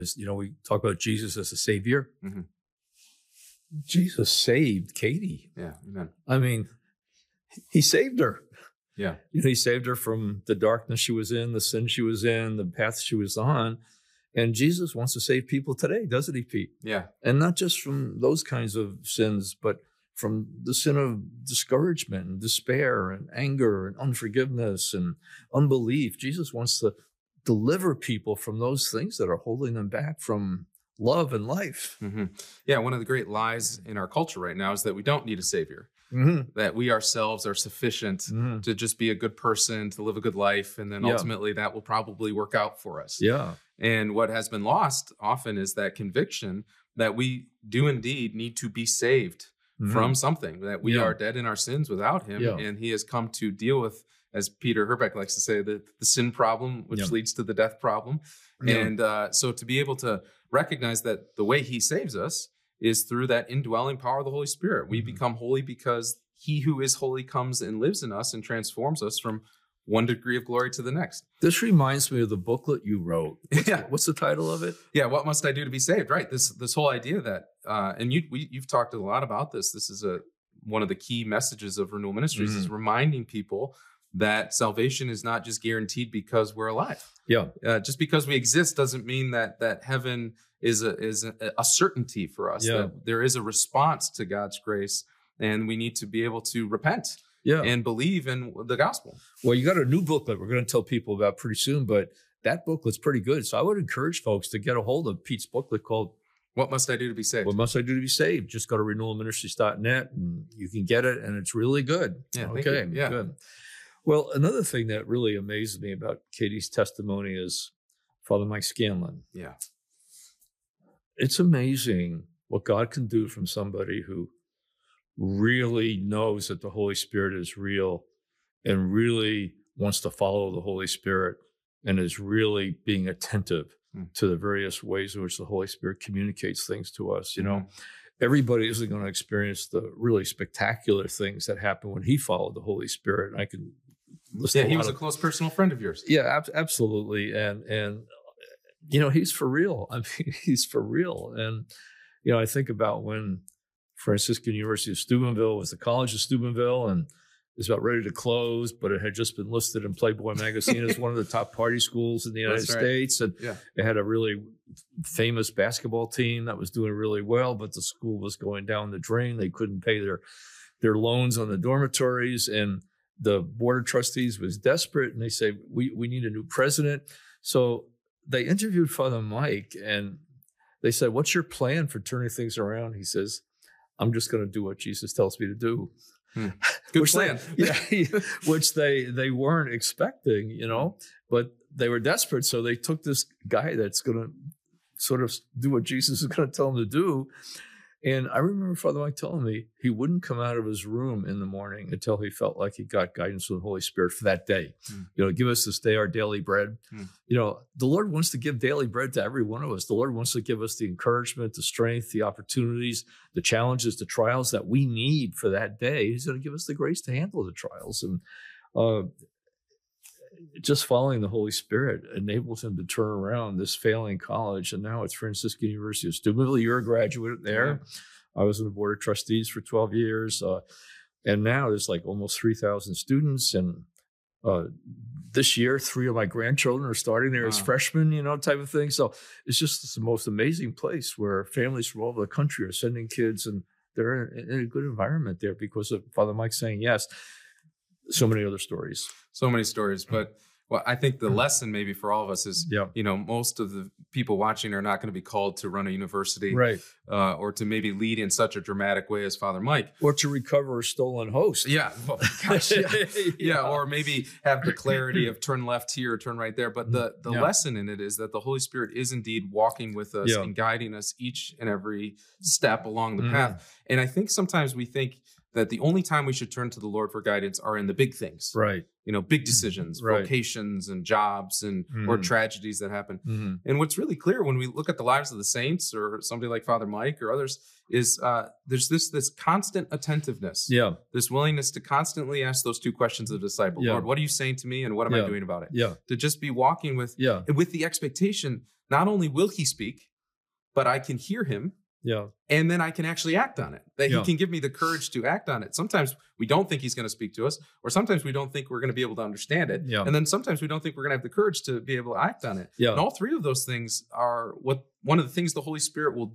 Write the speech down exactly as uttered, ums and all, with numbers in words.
You know, we talk about Jesus as a savior. Mm-hmm. Jesus saved Katie. Yeah, amen. I mean, he saved her. Yeah. You know, he saved her from the darkness she was in, the sin she was in, the path she was on. And Jesus wants to save people today, doesn't he, Pete? Yeah. And not just from those kinds of sins, but from the sin of discouragement and despair and anger and unforgiveness and unbelief. Jesus wants to deliver people from those things that are holding them back from love and life. Mm-hmm. Yeah, one of the great lies in our culture right now is that we don't need a savior. Mm-hmm. That we ourselves are sufficient Mm-hmm. to just be a good person, to live a good life, and then Yeah. ultimately that will probably work out for us. Yeah. And what has been lost often is that conviction that we do indeed need to be saved Mm-hmm. from something, that we Yeah. are dead in our sins without him, Yeah. and he has come to deal with, as Peter Herbeck likes to say, the, the sin problem, which Yeah. leads to the death problem. Yeah. And uh, so to be able to recognize that the way he saves us is through that indwelling power of the Holy Spirit. We Mm-hmm. become holy because he who is holy comes and lives in us and transforms us from one degree of glory to the next. This reminds me of the booklet you wrote. What's, Yeah. the, what's the title of it? Yeah, what must I do to be saved? Right. This this whole idea that, uh, and you we, you've talked a lot about this. This is a one of the key messages of Renewal Ministries, Mm-hmm. is reminding people that salvation is not just guaranteed because we're alive. Yeah. Uh, just because we exist doesn't mean that that heaven is a is a, a certainty for us. Yeah. That there is a response to God's grace, and we need to be able to repent Yeah. and believe in the gospel. Well, you got a new booklet we're going to tell people about pretty soon, but that booklet's pretty good. So I would encourage folks to get a hold of Pete's booklet called What Must I Do to Be Saved? What Must I Do to Be Saved? Just go to renewal ministries dot net and you can get it, and it's really good. Yeah, thank okay, you. Yeah. good. Well, another thing that really amazes me about Katie's testimony is Father Mike Scanlon. Yeah. It's amazing what God can do from somebody who really knows that the Holy Spirit is real and really wants to follow the Holy Spirit and is really being attentive Mm. to the various ways in which the Holy Spirit communicates things to us. You know, Mhm. everybody isn't going to experience the really spectacular things that happen when he followed the Holy Spirit. I can list Yeah, a he lot was of- a close personal friend of yours. yeah, ab- absolutely. And, and, you know, he's for real. I mean, he's for real. And, you know, I think about when Franciscan University of Steubenville was the College of Steubenville and it was about ready to close, but it had just been listed in Playboy magazine as one of the top party schools in the United That's right. States. And Yeah. it had a really famous basketball team that was doing really well, but the school was going down the drain. They couldn't pay their, their loans on the dormitories. And the board of trustees was desperate. And they said, we, we need a new president. So they interviewed Father Mike and they said, what's your plan for turning things around? He says, I'm just going to do what Jesus tells me to do. Hmm. Good which plan. They, yeah, which they they weren't expecting, you know, but they were desperate. So they took this guy that's going to sort of do what Jesus is going to tell him to do. And I remember Father Mike telling me he wouldn't come out of his room in the morning until he felt like he got guidance from the Holy Spirit for that day. Hmm. You know, give us this day our daily bread. Hmm. You know, the Lord wants to give daily bread to every one of us. The Lord wants to give us the encouragement, the strength, the opportunities, the challenges, the trials that we need for that day. He's going to give us the grace to handle the trials. And uh, just following the Holy Spirit enables him to turn around this failing college. And now it's Franciscan University of Steubenville. You're a graduate there. I was on the board of trustees for twelve years. Uh, and now there's like almost three thousand students. And uh, this year, three of my grandchildren are starting there as Wow. freshmen, you know, type of thing. So it's just it's the most amazing place where families from all over the country are sending kids, and they're in, in a good environment there because of Father Mike saying yes. So many other stories. So many stories, but well, I think the lesson maybe for all of us is, Yeah. you know, most of the people watching are not going to be called to run a university, Right. uh, or to maybe lead in such a dramatic way as Father Mike. Or to recover a stolen host. Yeah, well, gosh, yeah. yeah, or maybe have the clarity of turn left here, turn right there. But the the Yeah. lesson in it is that the Holy Spirit is indeed walking with us Yeah. and guiding us each and every step along the Mhm. path. And I think sometimes we think that the only time we should turn to the Lord for guidance are in the big things, Right. you know, big decisions, Right. vocations and jobs and or Mhm. tragedies that happen. Mm-hmm. And what's really clear when we look at the lives of the saints or somebody like Father Mike or others is uh, there's this this constant attentiveness, Yeah. this willingness to constantly ask those two questions of the disciple. Yeah. Lord, what are you saying to me and what am Yeah. I doing about it? Yeah. To just be walking with Yeah. with the expectation not only will he speak, but I can hear him. Yeah. And then I can actually act on it. That Yeah. he can give me the courage to act on it. Sometimes we don't think he's going to speak to us, or sometimes we don't think we're going to be able to understand it. Yeah. And then sometimes we don't think we're going to have the courage to be able to act on it. Yeah. And all three of those things are what one of the things the Holy Spirit will